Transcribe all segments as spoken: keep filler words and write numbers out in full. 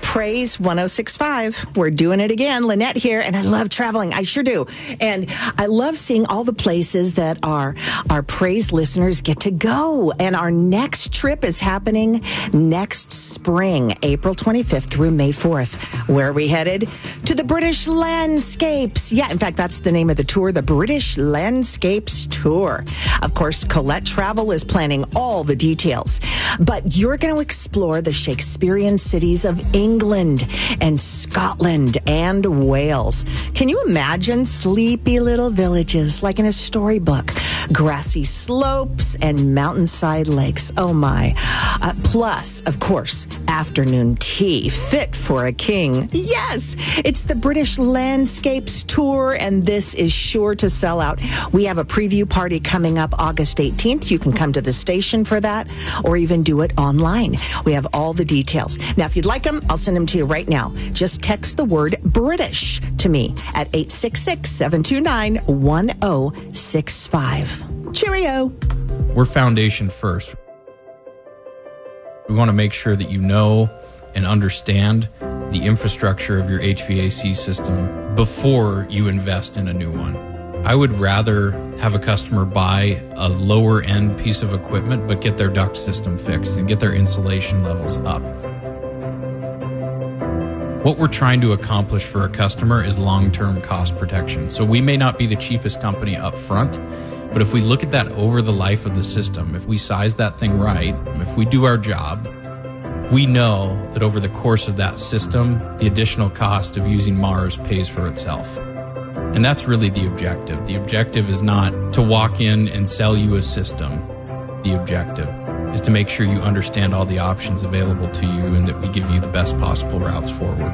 Praise one oh six point five. We're doing it again. Lynette here, and I love traveling. I sure do. And I love seeing all the places that our, our Praise listeners get to go. And our next trip is happening next spring, April twenty-fifth through May fourth. Where are we headed? To the British Landscapes. Yeah, in fact, that's the name of the tour, the British Landscapes Tour. Of course, Colette Travel is planning all the details. But you're going to explore the Shakespearean cities of England and Scotland and Wales. Can you imagine sleepy little villages like in a storybook? Grassy slopes and mountainside lakes. Oh my. Uh, plus, of course, afternoon tea fit for a king. Yes, it's the British Landscapes Tour, and this is sure to sell out. We have a preview party coming up August eighteenth. You can come to the station for that or even do it online. We have all the details. Now, if you'd like them, I'll send them to you right now. Just text the word British to me at eight six six, seven two nine, one oh six five. Cheerio. We're foundation first. We want to make sure that you know and understand the infrastructure of your H V A C system before you invest in a new one. I would rather have a customer buy a lower end piece of equipment but get their duct system fixed and get their insulation levels up. What we're trying to accomplish for a customer is long-term cost protection. So we may not be the cheapest company up front, but if we look at that over the life of the system, if we size that thing right, if we do our job, we know that over the course of that system, the additional cost of using Mars pays for itself. And that's really the objective. The objective is not to walk in and sell you a system. The objective is to make sure you understand all the options available to you and that we give you the best possible routes forward.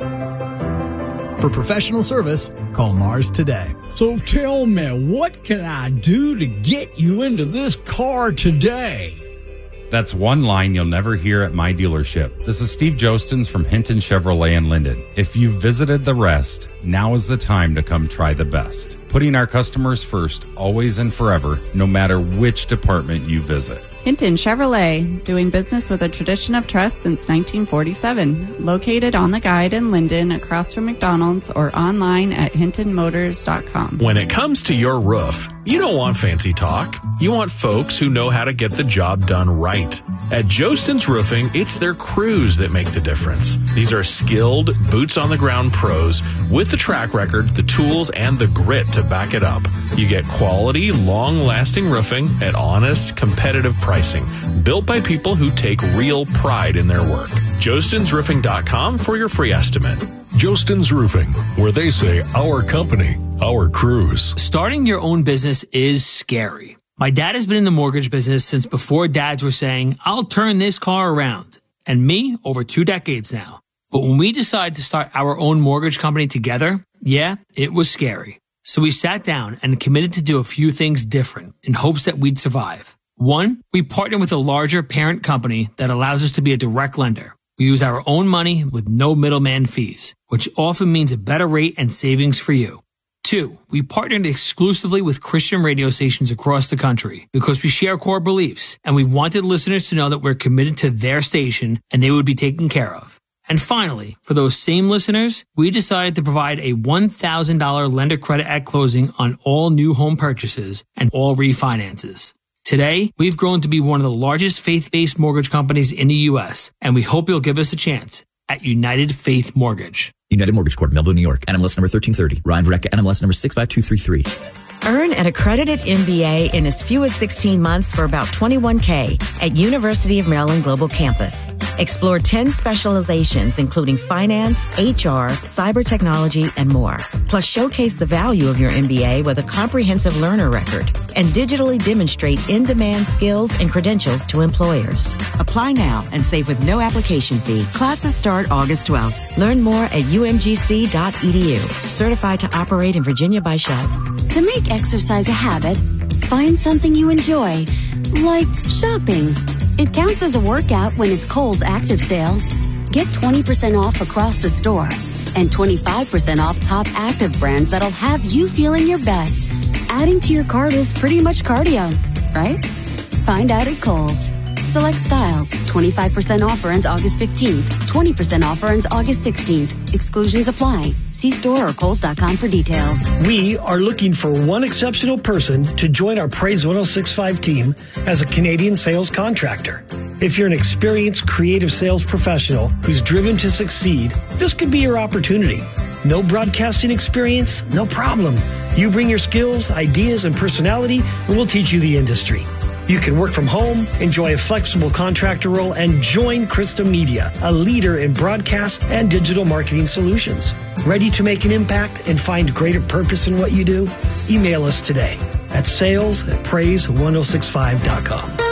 For professional service, call Mars today. So tell me, what can I do to get you into this car today? That's one line you'll never hear at my dealership. This is Steve Jostens from Hinton Chevrolet in Linden. If you've visited the rest, now is the time to come try the best. Putting our customers first, always and forever, no matter which department you visit. Hinton Chevrolet, doing business with a tradition of trust since nineteen forty-seven. Located on the Guide in Linden, across from McDonald's, or online at hinton motors dot com. When it comes to your roof, you don't want fancy talk. You want folks who know how to get the job done right. At Jostens Roofing, it's their crews that make the difference. These are skilled, boots-on-the-ground pros with the track record, the tools, and the grit to back it up. You get quality, long-lasting roofing at honest, competitive pricing, built by people who take real pride in their work. jostens roofing dot com for your free estimate. Jostens Roofing, where they say our company, our crews. Starting your own business is scary. My dad has been in the mortgage business since before dads were saying, I'll turn this car around. And me, over two decades now. But when we decided to start our own mortgage company together, yeah, it was scary. So we sat down and committed to do a few things different in hopes that we'd survive. One, we partnered with a larger parent company that allows us to be a direct lender. We use our own money with no middleman fees, which often means a better rate and savings for you. Two, we partnered exclusively with Christian radio stations across the country because we share core beliefs and we wanted listeners to know that we're committed to their station and they would be taken care of. And finally, for those same listeners, we decided to provide a one thousand dollars lender credit at closing on all new home purchases and all refinances. Today, we've grown to be one of the largest faith-based mortgage companies in the U S, and we hope you'll give us a chance at United Faith Mortgage. United Mortgage Corp, Melville, New York. N M L S number thirteen thirty. Ryan Verrecka, N M L S number six five two three three. Earn an accredited M B A in as few as sixteen months for about twenty-one thousand dollars at University of Maryland Global Campus. Explore ten specializations, including finance, H R, cyber technology, and more. Plus, showcase the value of your M B A with a comprehensive learner record and digitally demonstrate in-demand skills and credentials to employers. Apply now and save with no application fee. Classes start August twelfth. Learn more at u m g c dot e d u. Certified to operate in Virginia by Chev. To make exercise a habit, find something you enjoy, like shopping. It counts as a workout when it's Kohl's Active Sale. Get twenty percent off across the store and twenty-five percent off top active brands that'll have you feeling your best. Adding to your cart is pretty much cardio, right? Find out at Kohl's. Select styles. twenty-five percent offer ends August fifteenth. twenty percent offer ends August sixteenth. Exclusions apply. See store or Kohl's dot com for details. We are looking for one exceptional person to join our Praise one oh six point five team as a Canadian sales contractor. If you're an experienced creative sales professional who's driven to succeed, this could be your opportunity. No broadcasting experience? No problem. You bring your skills, ideas, and personality, and we'll teach you the industry. You can work from home, enjoy a flexible contractor role, and join Krista Media, a leader in broadcast and digital marketing solutions. Ready to make an impact and find greater purpose in what you do? Email us today at sales at praise ten sixty-five dot com.